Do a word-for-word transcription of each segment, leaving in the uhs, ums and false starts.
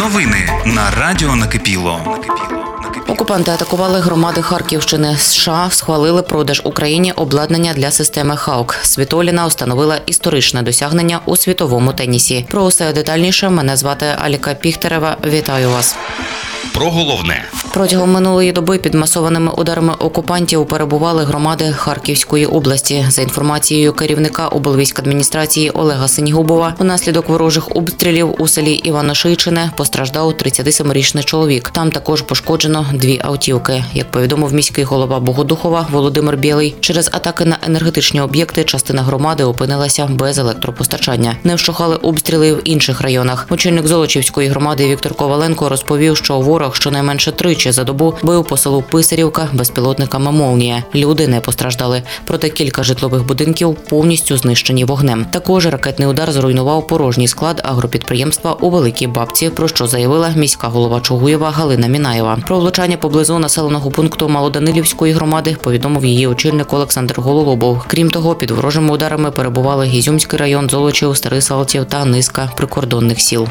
Новини на Радіо Накипіло. Окупанти атакували громади Харківщини. США схвалили продаж Україні обладнання для системи «Хаук». Світоліна встановила історичне досягнення у світовому тенісі. Про усе детальніше мене звати Аліка Піхтерева. Вітаю вас. Про головне. Протягом минулої доби під масованими ударами окупантів перебували громади Харківської області. За інформацією керівника облвійськадміністрації Олега Синьгубова, внаслідок ворожих обстрілів у селі Івано-Шийчине постраждав тридцятисемирічний чоловік. Там також пошкоджено дві автівки. Як повідомив міський голова Богодухова Володимир Білий, через атаки на енергетичні об'єкти частина громади опинилася без електропостачання. Не вщухали обстріли в інших районах. Очільник Золочівської громади Віктор Коваленко розповів, що ворог щонайменше тричі за добу бив по селу Писарівка безпілотниками «Молнія». Люди не постраждали. Проте кілька житлових будинків повністю знищені вогнем. Також ракетний удар зруйнував порожній склад агропідприємства у Великій Бабці, про що заявила міська голова Чугуєва Галина Мінаєва. Про влучання поблизу населеного пункту Малоданилівської громади повідомив її очільник Олександр Гололобов. Крім того, під ворожими ударами перебували Ізюмський район, Золочів, Старий Салтів та низка прикордонних сіл.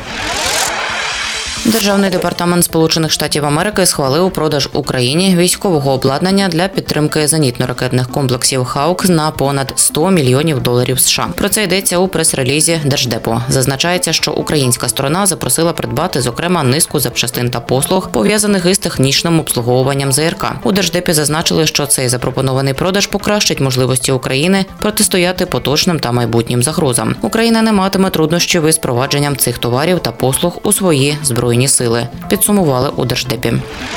Державний департамент Сполучених Штатів Америки схвалив продаж Україні військового обладнання для підтримки зенітно-ракетних комплексів «Хаук» на понад сто мільйонів доларів США. Про це йдеться у прес-релізі Держдепу. Зазначається, що українська сторона запросила придбати, зокрема, низку запчастин та послуг, пов'язаних із технічним обслуговуванням ЗРК. У Держдепі зазначили, що цей запропонований продаж покращить можливості України протистояти поточним та майбутнім загрозам. Україна не матиме труднощів із впровадженням цих товарів та послуг у свої збройні сили, підсумували у Держдепі.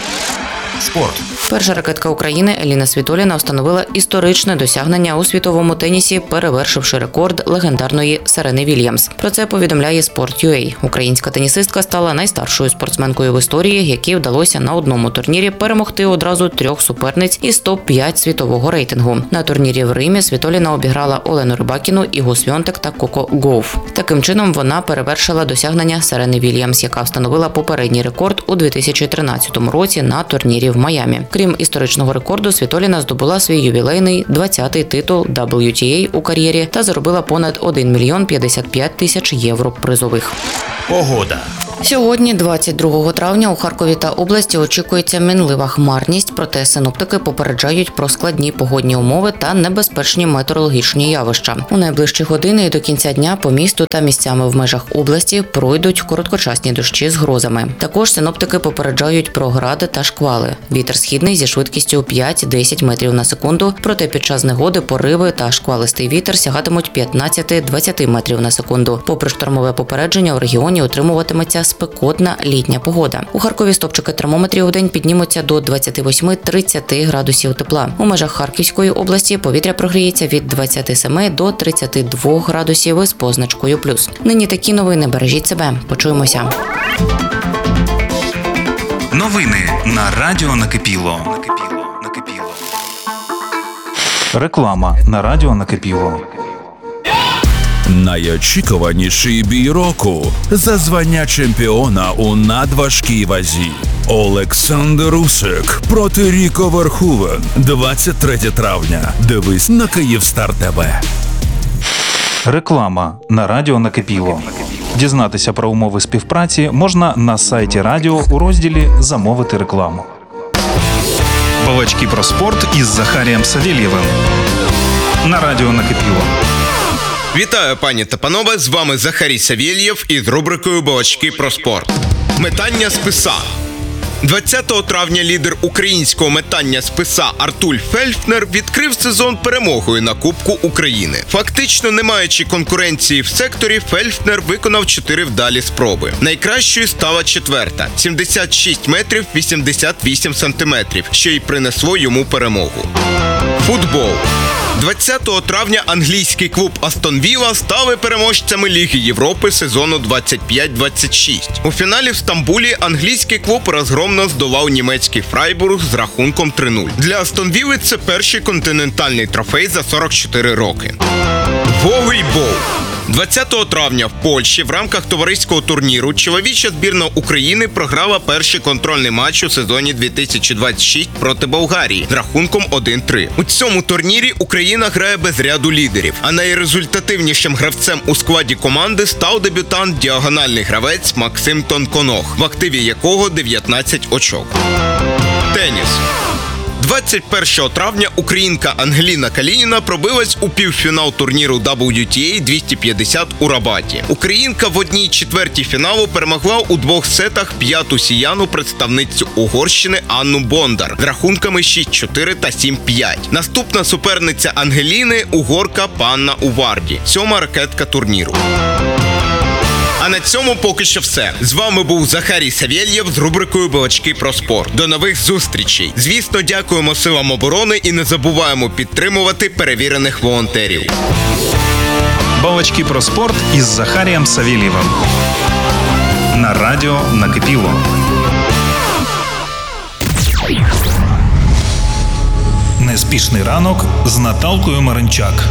Спорт. Перша ракетка України Еліна Світоліна встановила історичне досягнення у світовому тенісі, перевершивши рекорд легендарної Серени Вільямс. Про це повідомляє Sport.ua. Українська тенісистка стала найстаршою спортсменкою в історії, якій вдалося на одному турнірі перемогти одразу трьох суперниць із топ п'ять світового рейтингу. На турнірі в Римі Світоліна обіграла Олену Рибакіну, Ігу Свьонтек та Коко Гауф. Таким чином вона перевершила досягнення Серени Вільямс, яка встановила попередній рекорд у дві тисячі тринадцятому році на турнірі в Майамі. Крім історичного рекорду, Світоліна здобула свій ювілейний двадцятий титул дабл ю ті ей у кар'єрі та заробила понад один мільйон п'ятдесят п'ять тисяч євро призових. Погода. Сьогодні, двадцять другого травня, у Харкові та області очікується мінлива хмарність, проте синоптики попереджають про складні погодні умови та небезпечні метеорологічні явища. У найближчі години і до кінця дня по місту та місцями в межах області пройдуть короткочасні дощі з грозами. Також синоптики попереджають про гради та шквали. Вітер східний зі швидкістю п'ять-десять метрів на секунду, проте під час негоди пориви та шквалистий вітер сягатимуть п'ятнадцять-двадцять метрів на секунду. Попри штормове попередження, у регіоні утримуватиметься спекотна літня погода. У Харкові стопчики термометрів у день піднімуться до двадцять вісім-тридцять градусів тепла. У межах Харківської області повітря прогріється від двадцяти семи до тридцяти двох градусів із позначкою плюс. Нині такі новини. Бережіть себе. Почуємося. Новини на Радіо Накипіло. Реклама на Радіо Накипіло. Найочікуваніший бій року за звання чемпіона у надважкій вазі. Олександр Усик проти Ріко Верховен. двадцять третього травня. Дивись на Київстар ТВ. Реклама на Радіо Накипіло. Дізнатися про умови співпраці можна на сайті радіо у розділі «Замовити рекламу». Балачки про спорт із Захарієм Савєлєвим на Радіо Накипіло. Вітаю, пані та панове, з вами Захарій Савєлєв із рубрикою «Балачки про спорт». Метання списа. двадцятого травня лідер українського метання списа Артуль Фельдфнер відкрив сезон перемогою на Кубку України. Фактично не маючи конкуренції в секторі, Фельдфнер виконав чотири вдалі спроби. Найкращою стала четверта – сімдесят шість метрів вісімдесят вісім сантиметрів, що й принесло йому перемогу. Футбол. двадцятого травня англійський клуб Астон Вілла стали переможцями Ліги Європи сезону двадцять п'ять двадцять шість. У фіналі в Стамбулі англійський клуб розгромно здолав німецький Фрайбург з рахунком три нуль. Для Астон Вілли це перший континентальний трофей за сорок чотири роки. Волейбол. двадцятого травня в Польщі в рамках товариського турніру чоловіча збірна України програла перший контрольний матч у сезоні дві тисячі двадцять шість проти Болгарії з рахунком один-три. У цьому турнірі Україна грає без ряду лідерів, а найрезультативнішим гравцем у складі команди став дебютант діагональний гравець Максим Тонконог, в активі якого дев'ятнадцять очок. Теніс. двадцять першого травня українка Ангеліна Калініна пробилась у півфінал турніру дабл ю ті ей двісті п'ятдесят у Рабаті. Українка в одній четвертій фіналу перемогла у двох сетах п'яту сіяну представницю Угорщини Анну Бондар з рахунками шість-чотири та сім-п'ять. Наступна суперниця Ангеліни – угорка Панна Уварді, сьома ракетка турніру. А на цьому поки що все. З вами був Захарій Савєлєв з рубрикою «Балачки про спорт». До нових зустрічей. Звісно, дякуємо силам оборони і не забуваємо підтримувати перевірених волонтерів. Балачки про спорт із Захарієм Савєлєвим. На радіо «Накипіло». Неспішний ранок з Наталкою Маринчак.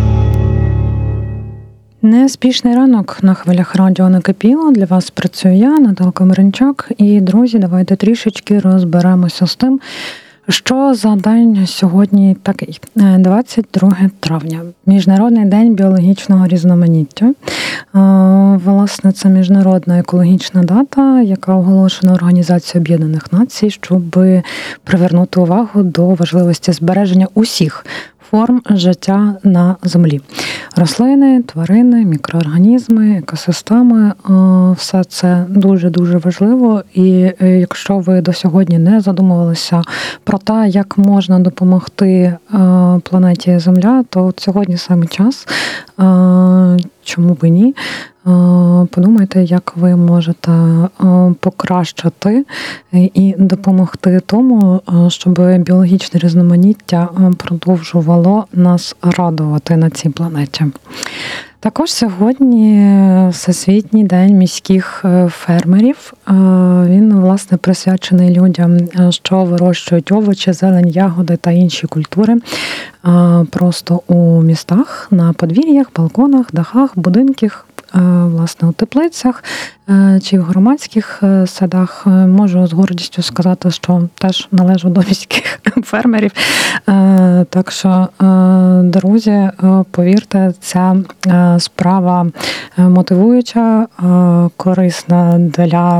Неспішний ранок на хвилях радіо «Накипіло». Для вас працюю я, Наталка Маринчак. І, друзі, давайте трішечки розберемося з тим, що за день сьогодні такий. двадцять друге травня. Міжнародний день біологічного різноманіття. Власне, це міжнародна екологічна дата, яка оголошена Організацією Об'єднаних Націй, щоб привернути увагу до важливості збереження усіх форм життя на землі. Рослини, тварини, мікроорганізми, екосистеми – все це дуже-дуже важливо. І якщо ви до сьогодні не задумувалися про те, як можна допомогти планеті Земля, то от сьогодні саме час. Чому б і ні? Подумайте, як ви можете покращити і допомогти тому, щоб біологічне різноманіття продовжувало нас радувати на цій планеті. Також сьогодні Всесвітній день міських фермерів. Він, власне, присвячений людям, що вирощують овочі, зелень, ягоди та інші культури просто у містах, на подвір'ях, балконах, дахах, будинках, власне, у теплицях чи в громадських садах. Можу з гордістю сказати, що теж належу до міських фермерів. Так що, друзі, повірте, ця справа мотивуюча, корисна для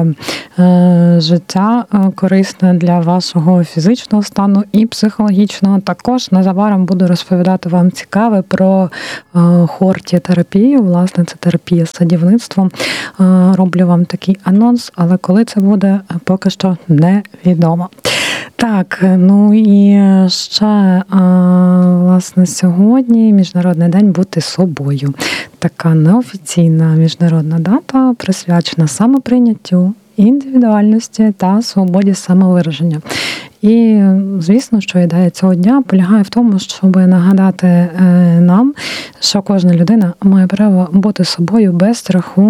життя, корисна для вашого фізичного стану і психологічного. Також незабаром буду розповідати вам цікаве про хортітерапію. Власне, це терапія садівництвом. Роблю вам такий анонс, але коли це буде, поки що невідомо. Так, ну і ще, власне, сьогодні Міжнародний день бути собою. Така неофіційна міжнародна дата, присвячена самоприйняттю, індивідуальності та свободі самовираження. І, звісно, що ідея цього дня полягає в тому, щоб нагадати нам, що кожна людина має право бути собою без страху,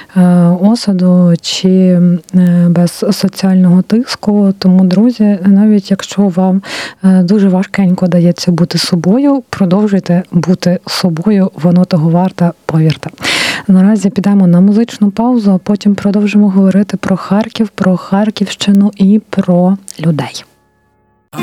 осуду чи без соціального тиску. Тому, друзі, навіть якщо вам дуже важкенько дається бути собою, продовжуйте бути собою, воно того варте, повірте. Наразі підемо на музичну паузу, а потім продовжимо говорити про Харків, про Харківщину і про людей.